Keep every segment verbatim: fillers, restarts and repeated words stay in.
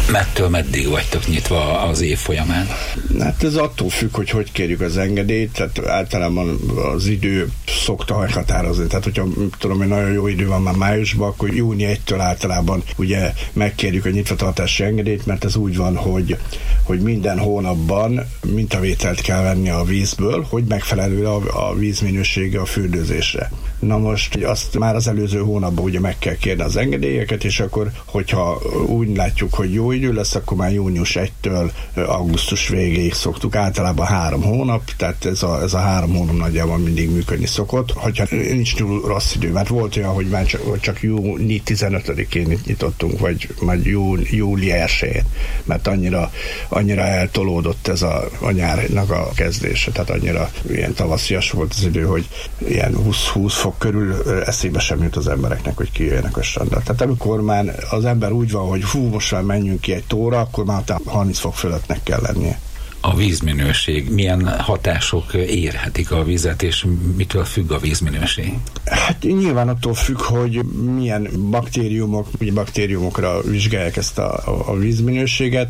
Mettől meddig vagytok nyitva az év folyamán? Hát ez attól függ, hogy hogy kérjük az engedélyt, tehát általában az idő szokta meghatározni. Tehát, hogyha tudom, hogy nagyon jó idő van már májusban, akkor júni elsejétől általában ugye megkérjük a nyitvatartási engedélyt, mert ez úgy van, hogy, hogy minden hónapban mintavételt kell venni a vízből, hogy megfelelő a, a vízminősége a fürdőzésre. Na most azt már az előző hónapban ugye meg kell kérni az engedélyeket, és akkor, hogyha úgy látjuk, hogy jó idő lesz, akkor már június elsejétől augusztus végéig szoktuk. Általában három hónap, tehát ez a, ez a három hónap nagyjából mindig működni szokott. Hogyha nincs túl rossz idő, mert volt olyan, hogy már csak, csak júni tizenötödikén nyitottunk, vagy majd jú, júli elsején, mert annyira, annyira eltolódott ez a, a nyárnak a kezdése, tehát annyira ilyen tavaszias volt az idő, hogy ilyen húsz-húsz fok körül eszébe sem jut az embereknek, hogy kijöjjenek a strandra. Tehát amikor már az ember úgy van, hogy hú, most már menjünk ki egy tóra, akkor már harminc fok fölöttnek kell lennie. A vízminőség, milyen hatások érhetik a vizet, és mitől függ a vízminőség? Hát nyilván attól függ, hogy milyen baktériumok, ugye baktériumokra vizsgálják ezt a, a, a vízminőséget,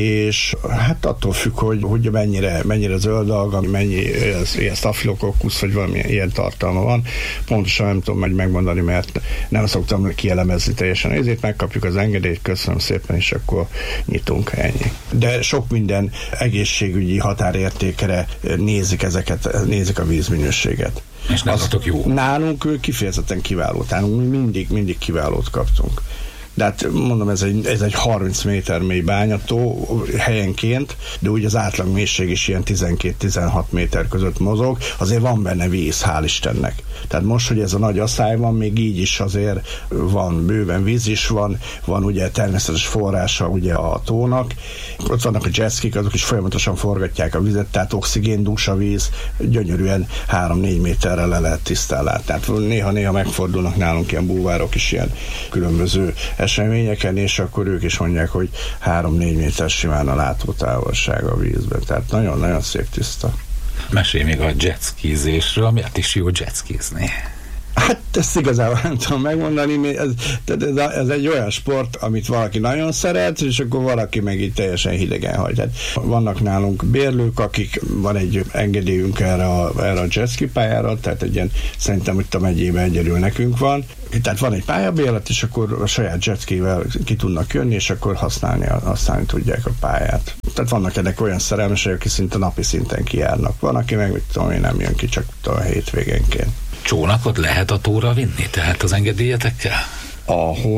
és hát attól függ, hogy, hogy mennyire, mennyire zöld alga, mennyi ilyen staphylococcus, vagy valamilyen ilyen tartalma van. Pontosan nem tudom meg megmondani, mert nem szoktam kielemezni teljesen. Ezért megkapjuk az engedélyt, köszönöm szépen, és akkor nyitunk, ennyi. De sok minden egészségügyi határértékre nézik ezeket, nézik a vízminőséget. És nálatok jó? Nálunk kifejezetten kiváló. Nálunk mi mindig, mindig kiválót kaptunk. De hát mondom, ez egy, ez egy harminc méter mély bányató helyenként, de úgy az átlag mélység is ilyen tizenkét-tizenhat méter között mozog, azért van benne víz, hál' Istennek. Tehát most, hogy ez a nagy asszály van, még így is azért van, bőven víz is van, van ugye természetes forrása ugye a tónak, ott vannak a jetskik, azok is folyamatosan forgatják a vizet, tehát oxigéndús a víz, gyönyörűen három-négy méterre le lehet tisztán látni. Tehát néha-néha megfordulnak nálunk ilyen búvárok is ilyen különböző eseményeken, és akkor ők is mondják, hogy három-négy méter simán a látótávolság a vízben. Tehát nagyon-nagyon szép tiszta. Mesélj még a jetskizésről, miért is jó jetskizni? Hát ezt igazából nem tudom megmondani, ez, ez, ez egy olyan sport, amit valaki nagyon szeret, és akkor valaki meg így teljesen hidegen hagy. Hát vannak nálunk bérlők, akik van egy engedélyünk erre a, erre a jetski pályára, tehát egy ilyen, szerintem itt a megyében egyedül nekünk van. Tehát van egy pályabérlet, és akkor a saját jetskivel ki tudnak jönni, és akkor használni, használni tudják a pályát. Tehát vannak ennek olyan szerelmesek, akik szinte napi szinten kijárnak. Van, aki meg, mit tudom én, nem jön ki csak a hétvégenként. Csónakot lehet a tóra vinni, tehát az engedélyetekkel? A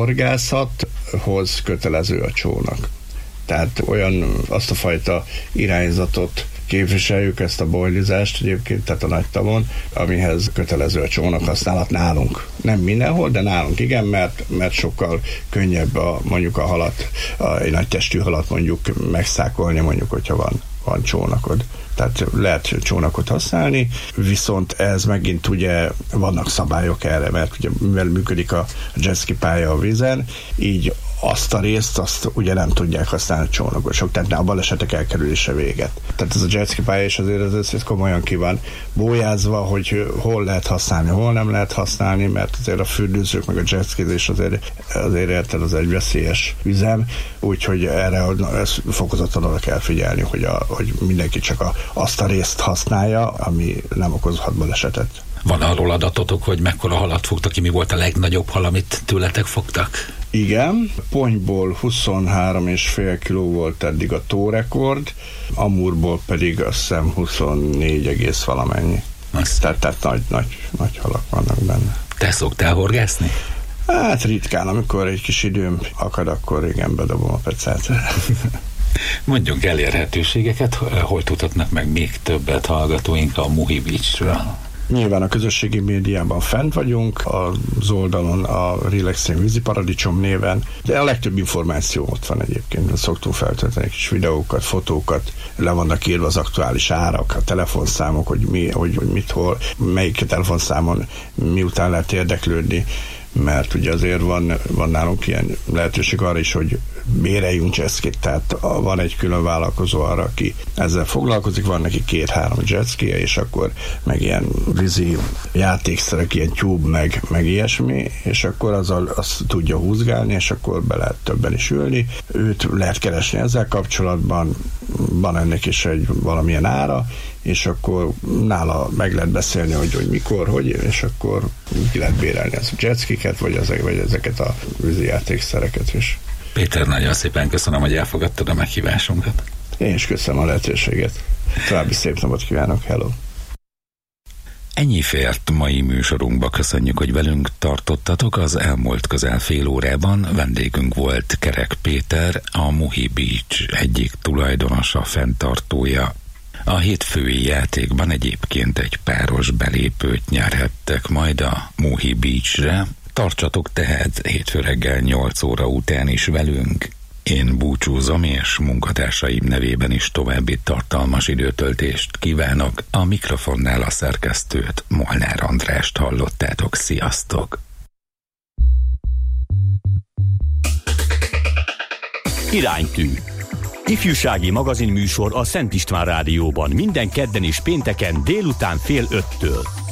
horgászathoz kötelező a csónak. Tehát olyan, azt a fajta irányzatot képviseljük, ezt a bojlizást egyébként, tehát a nagy tavon, amihez kötelező a csónak használat nálunk. Nem mindenhol, de nálunk igen, mert, mert sokkal könnyebb a, mondjuk a halat, a, egy nagy testű halat mondjuk megszákolni, mondjuk, hogyha van, van csónakod. Tehát lehet csónakot használni, viszont ez megint ugye vannak szabályok erre, mert ugye mivel működik a jetski pálya a vízen, így azt a részt, azt ugye nem tudják használni a csónakosok, tehát a balesetek elkerülése véget. Tehát ez a jetski pálya is azért ez, ez komolyan ki van bójázva, hogy hol lehet használni, hol nem lehet használni, mert azért a fürdőzők meg a jetskizés azért, azért érted, az egy veszélyes üzem, úgyhogy erre ezt fokozottan oda kell figyelni, hogy, a, hogy mindenki csak a, azt a részt használja, ami nem okozhat balesetet. Van arról adatotok, hogy mekkora halat fogtak ki, mi volt a legnagyobb hal, amit tőletek fogtak? Igen, ponyból huszonhárom és fél kiló volt eddig a tórekord, amúrból pedig azt hiszem huszonnégy egész valamennyi. Azt. Tehát, tehát nagy, nagy, nagy halak vannak benne. Te szoktál horgászni? Hát ritkán, amikor egy kis időm akad, akkor igen, bedobom a pecát. Mondjunk elérhetőségeket, hol tudhatnak meg még többet hallgatóink a Muhi Beachről? Nyilván a közösségi médiában fent vagyunk, az oldalon a Relaxing Vízi Paradicsom néven, de a legtöbb információ ott van egyébként. Szoktunk feltölteni kis videókat, fotókat, le vannak írva az aktuális árak, a telefonszámok, hogy, mi, hogy, hogy mit, hol, melyik telefonszámon miután lehet érdeklődni. mert ugye azért van, van nálunk ilyen lehetőség arra is, hogy béreljünk jetskit, tehát van egy külön vállalkozó arra, aki ezzel foglalkozik, van neki két-három jetskije, és akkor meg ilyen vízi játékszerek, ilyen tube, meg, meg ilyesmi, és akkor azzal azt tudja húzgálni, és akkor be lehet többen is ülni. Őt lehet keresni ezzel kapcsolatban, van ennek is egy valamilyen ára, és akkor nála meg lehet beszélni, hogy, hogy mikor, hogy, és akkor ki lehet bérelni az jetskiket, vagy, ezek, vagy ezeket a vízi játékszereket is. Péter, nagyon szépen köszönöm, hogy elfogadtad a meghívásunkat. Én is köszönöm a lehetőséget. További szép napot kívánok, hello! Ennyi fért mai műsorunkba, köszönjük, hogy velünk tartottatok. Az elmúlt közel fél órában vendégünk volt Kerek Péter, a Muhi Beach egyik tulajdonosa, fenntartója. A hétfői játékban egyébként egy páros belépőt nyerhettek majd a Muhi Beachre. Tartsatok tehát hétfő reggel nyolc óra után is velünk. Én búcsúzom, és munkatársaim nevében is további tartalmas időtöltést kívánok. A mikrofonnál a szerkesztőt, Molnár Andrást hallottátok. Sziasztok! Iránytű. Ifjúsági magazinműsor a Szent István Rádióban minden kedden és pénteken délután fél öttől.